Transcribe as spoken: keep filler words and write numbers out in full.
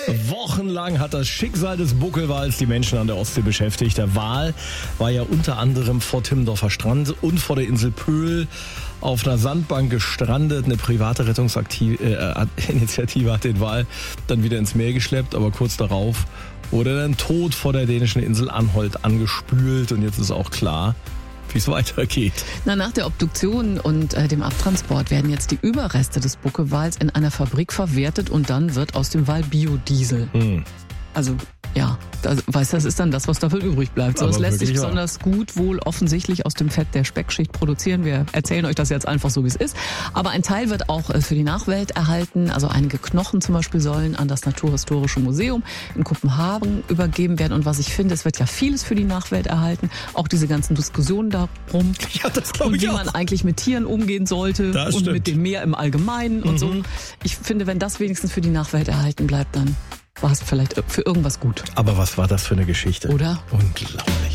Wochenlang hat das Schicksal des Buckelwals die Menschen an der Ostsee beschäftigt. Der Wal war ja unter anderem vor Timmendorfer Strand und vor der Insel Pöhl auf einer Sandbank gestrandet. Eine private Rettungsinitiative hat den Wal dann wieder ins Meer geschleppt, aber kurz darauf wurde er dann tot vor der dänischen Insel Anholt angespült. Und jetzt ist auch klar, wie es weitergeht. Na, nach der Obduktion und äh, dem Abtransport werden jetzt die Überreste des Buckelwals in einer Fabrik verwertet und dann wird aus dem Wal Biodiesel. Hm. Also, ja, das, weißt du, das ist dann das, was davon übrig bleibt. So, es lässt sich besonders gut wohl offensichtlich aus dem Fett der Speckschicht produzieren. Wir erzählen euch das jetzt einfach so, wie es ist. Aber ein Teil wird auch für die Nachwelt erhalten. Also einige Knochen zum Beispiel sollen an das Naturhistorische Museum in Kopenhagen übergeben werden. Und was ich finde, es wird ja vieles für die Nachwelt erhalten. Auch diese ganzen Diskussionen darum. Ja, das glaube ich und wie auch. man eigentlich mit Tieren umgehen sollte Das und stimmt. mit dem Meer im Allgemeinen und Mhm. so. Ich finde, wenn das wenigstens für die Nachwelt erhalten bleibt, dann war es vielleicht für irgendwas gut. Aber was war das für eine Geschichte? Oder? Unglaublich.